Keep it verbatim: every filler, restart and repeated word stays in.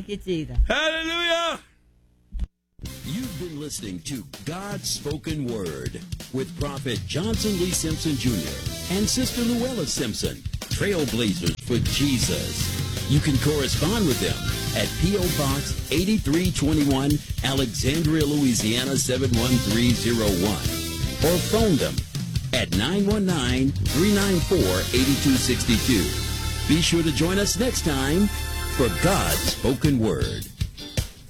Thank you, Jesus. Hallelujah. You've been listening to God's Spoken Word with Prophet Johnson Lee Simpson Junior and Sister Luella Simpson, trailblazers for Jesus. You can correspond with them at P O. Box eighty-three twenty-one, Alexandria, Louisiana seven one three zero one, or phone them at nine one nine, three nine four, eight two six two. Be sure to join us next time for God's Spoken Word.